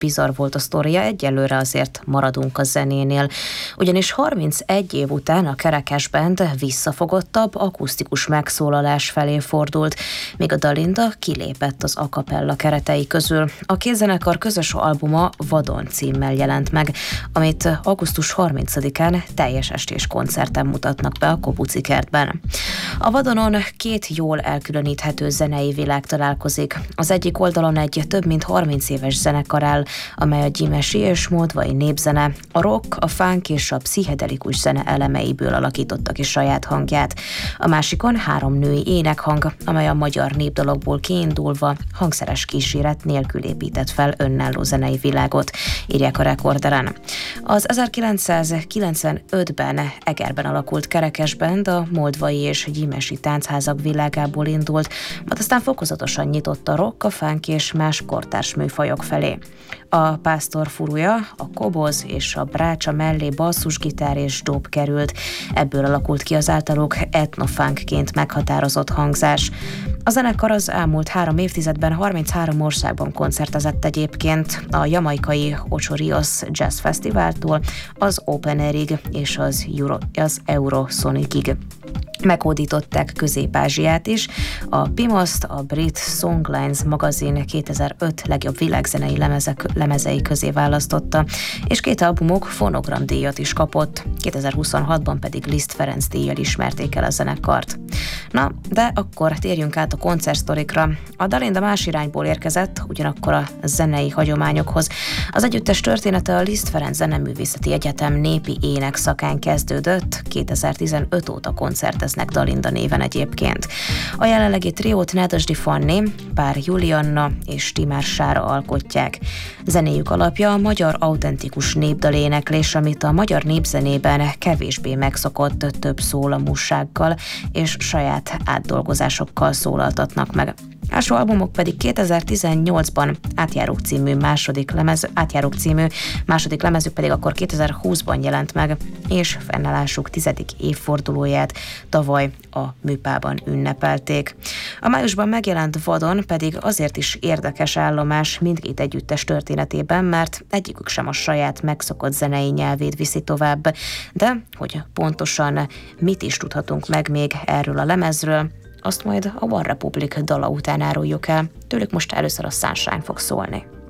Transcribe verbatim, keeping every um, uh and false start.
bizarr volt a sztoria, egyelőre azért maradunk a zenénél. Ugyanis harmincegy év után a Kerekes Band visszafogottabb, akusztikus megszólalás felé fordult, míg a Dalinda kilépett az a cappella keretei közül. A két zenekar közös albuma Vadon címmel jelent meg, amit augusztus harmincadikán teljes estés koncerten mutatnak be a Kobuci kertben. A Vadonon két jól elkülöníthető zenei világ találkozik. Az egyik oldalon egy több mint harminc éves zenekar áll, amely a gyimesi és moldvai népzene, a rock, a funk és a pszichedelikus zene elemeiből alakította ki saját hangját. A másikon három női énekhang, amely a magyar népdalokból kiindulva hangszeres kíséret nélkül épített fel önálló zenei világot, írják a Rekorderen. Az ezerkilencszázkilencvenötben Egerben alakult Kerekes Band a moldvai és gyimesi táncházak világából indult, majd aztán fokozatosan nyitott a rock, a funk és más kortárs műfajok felé. A pásztor furuja, a koboz és a brácsa mellé basszusgitár és dob került, ebből alakult ki az általuk etnofunkként meghatározott hangzás. A zenekar az elmúlt három évtizedben harminchárom országban koncertezett egyébként, a jamaikai Ocho Rios Jazz Fesztiváltól az Open Airig és az, Euro, az Eurosonicig. Meghódították Közép-Ázsiát is. A Pimoszt a Brit Songlines magazin kétezer-öt legjobb világzenei lemezek, lemezei közé választotta, és két albumuk fonogramdíjat is kapott, kétezer-huszonhatban pedig Liszt Ferenc díjjal ismerték el a zenekart. Na, de akkor térjünk át a koncertsztorikra. A Dalinda más irányból érkezett, ugyanakkor a zenei hagyományokhoz. Az együttes története a Liszt Ferenc Zeneművészeti Egyetem népi ének szakán kezdődött, kétezer-tizenöt óta koncerteznek Dalinda néven egyébként. A jelenlegi triót Nedesdi Fanni, Pár Julianna és Timár Sára alkotják. Zenéjük alapja a magyar autentikus népdaléneklés, amit a magyar népzenében kevésbé megszokott több szólamúsággal és saját átdolgozásokkal szólaltatnak meg. Első albumok pedig kétezer-tizennyolcban Átjárók című második lemez, Átjárók című második lemezük pedig akkor kétezer-húszban jelent meg, és fennállásuk tizedik évfordulóját tavaly a Műpában ünnepelték. A májusban megjelent Vadon pedig azért is érdekes állomás mindkét együttes történetében, mert egyikük sem a saját megszokott zenei nyelvét viszi tovább, de hogy pontosan mit is tudhatunk meg még erről a lemezről, azt majd a One Republic dala után áruljuk el. Tőlük most először a Sunshine fog szólni.